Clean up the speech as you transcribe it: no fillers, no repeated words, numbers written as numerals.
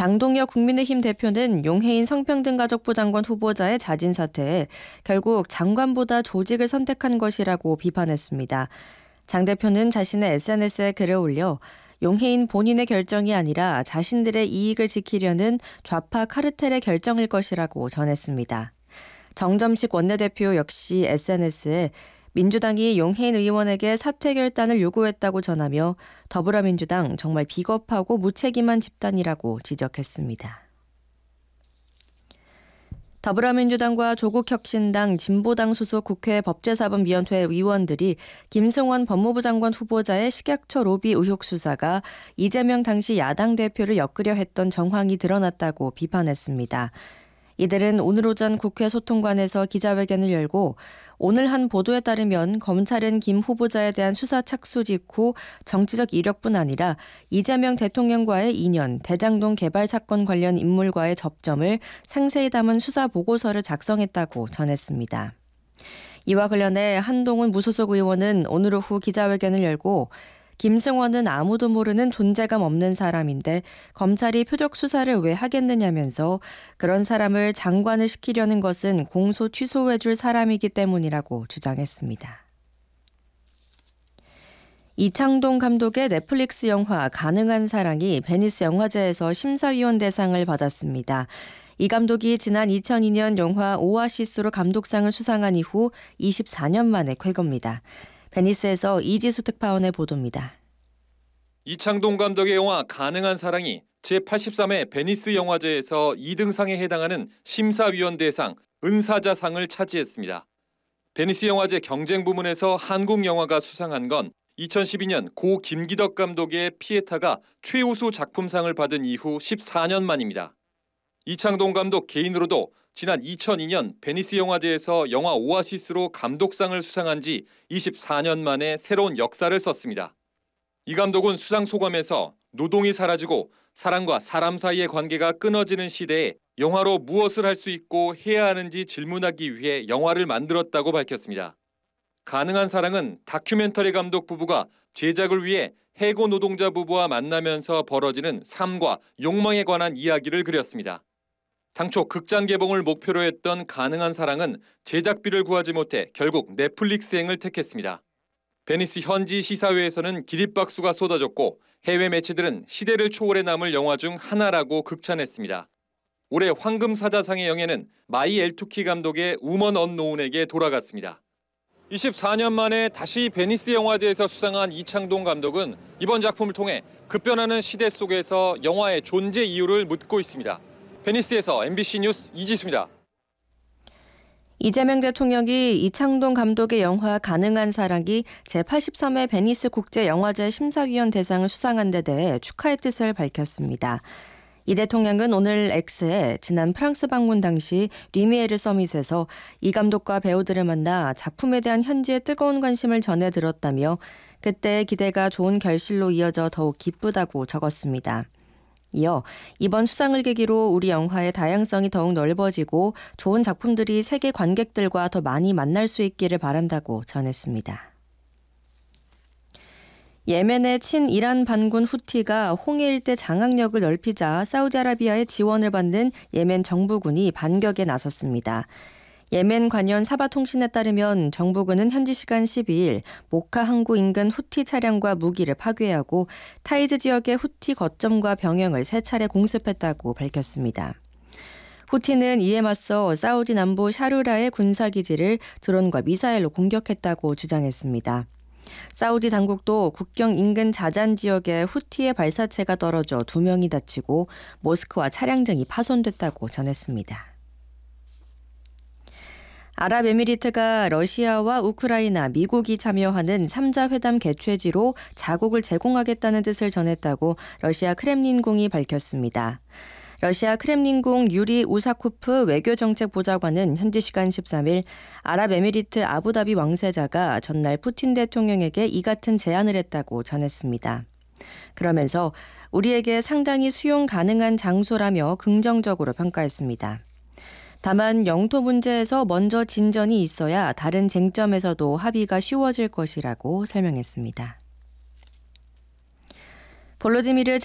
장동혁 국민의힘 대표는 용해인 성평등가족부 장관 후보자의 자진 사퇴에 결국 장관보다 조직을 선택한 것이라고 비판했습니다. 장 대표는 자신의 SNS에 글을 올려 용해인 본인의 결정이 아니라 자신들의 이익을 지키려는 좌파 카르텔의 결정일 것이라고 전했습니다. 정점식 원내대표 역시 SNS에 민주당이 용해인 의원에게 사퇴 결단을 요구했다고 전하며 더불어민주당 정말 비겁하고 무책임한 집단이라고 지적했습니다. 더불어민주당과 조국혁신당, 진보당 소속 국회 법제사법위원회 의원들이 김승원 법무부 장관 후보자의 식약처 로비 의혹 수사가 이재명 당시 야당 대표를 엮으려 했던 정황이 드러났다고 비판했습니다. 이들은 오늘 오전 국회 소통관에서 기자회견을 열고 오늘 한 보도에 따르면 검찰은 김 후보자에 대한 수사 착수 직후 정치적 이력뿐 아니라 이재명 대통령과의 인연, 대장동 개발 사건 관련 인물과의 접점을 상세히 담은 수사 보고서를 작성했다고 전했습니다. 이와 관련해 한동훈 무소속 의원은 오늘 오후 기자회견을 열고 김승원은 아무도 모르는 존재감 없는 사람인데 검찰이 표적 수사를 왜 하겠느냐면서 그런 사람을 장관을 시키려는 것은 공소 취소해줄 사람이기 때문이라고 주장했습니다. 이창동 감독의 넷플릭스 영화 가능한 사랑이 베니스 영화제에서 심사위원 대상을 받았습니다. 이 감독이 지난 2002년 영화 오아시스로 감독상을 수상한 이후 24년 만에 쾌거입니다. 베니스에서 이지수 특파원의 보도입니다. 이창동 감독의 영화 가능한 사랑이 제83회 베니스 영화제에서 2등상에 해당하는 심사위원 대상 은사자상을 차지했습니다. 베니스 영화제 경쟁 부문에서 한국 영화가 수상한 건 2012년 고 김기덕 감독의 피에타가 최우수 작품상을 받은 이후 14년 만입니다. 이창동 감독 개인으로도 지난 2002년 베니스 영화제에서 영화 오아시스로 감독상을 수상한 지 24년 만에 새로운 역사를 썼습니다. 이 감독은 수상 소감에서 노동이 사라지고 사람과 사람 사이의 관계가 끊어지는 시대에 영화로 무엇을 할 수 있고 해야 하는지 질문하기 위해 영화를 만들었다고 밝혔습니다. 가능한 사랑은 다큐멘터리 감독 부부가 제작을 위해 해고 노동자 부부와 만나면서 벌어지는 삶과 욕망에 관한 이야기를 그렸습니다. 당초 극장 개봉을 목표로 했던 가능한 사랑은 제작비를 구하지 못해 결국 넷플릭스행을 택했습니다. 베니스 현지 시사회에서는 기립박수가 쏟아졌고 해외 매체들은 시대를 초월해 남을 영화 중 하나라고 극찬했습니다. 올해 황금사자상의 영예는 마이 엘투키 감독의 우먼 언노운에게 돌아갔습니다. 24년 만에 다시 베니스 영화제에서 수상한 이창동 감독은 이번 작품을 통해 급변하는 시대 속에서 영화의 존재 이유를 묻고 있습니다. 베니스에서 MBC 뉴스 이지수입니다. 이재명 대통령이 이창동 감독의 영화 가능한 사랑이 제83회 베니스 국제영화제 심사위원 대상을 수상한 데 대해 축하의 뜻을 밝혔습니다. 이 대통령은 오늘 X에 지난 프랑스 방문 당시 리미에르 서밋에서 이 감독과 배우들을 만나 작품에 대한 현지의 뜨거운 관심을 전해 들었다며 그때의 기대가 좋은 결실로 이어져 더욱 기쁘다고 적었습니다. 이어 이번 수상을 계기로 우리 영화의 다양성이 더욱 넓어지고 좋은 작품들이 세계 관객들과 더 많이 만날 수 있기를 바란다고 전했습니다. 예멘의 친이란 반군 후티가 홍해 일대 장악력을 넓히자 사우디아라비아의 지원을 받는 예멘 정부군이 반격에 나섰습니다. 예멘 관련 사바통신에 따르면 정부군은 현지 시간 12일 모카 항구 인근 후티 차량과 무기를 파괴하고 타이즈 지역의 후티 거점과 병영을 3차례 공습했다고 밝혔습니다. 후티는 이에 맞서 사우디 남부 샤루라의 군사기지를 드론과 미사일로 공격했다고 주장했습니다. 사우디 당국도 국경 인근 자잔 지역에 후티의 발사체가 떨어져 2명이 다치고 모스크와 차량 등이 파손됐다고 전했습니다. 아랍에미리트가 러시아와 우크라이나, 미국이 참여하는 3자 회담 개최지로 자국을 제공하겠다는 뜻을 전했다고 러시아 크렘린궁이 밝혔습니다. 러시아 크렘린궁 유리 우사코프 외교정책보좌관은 현지 시간 13일 아랍에미리트 아부다비 왕세자가 전날 푸틴 대통령에게 이 같은 제안을 했다고 전했습니다. 그러면서 우리에게 상당히 수용 가능한 장소라며 긍정적으로 평가했습니다. 다만 영토 문제에서 먼저 진전이 있어야 다른 쟁점에서도 합의가 쉬워질 것이라고 설명했습니다. 볼로디미르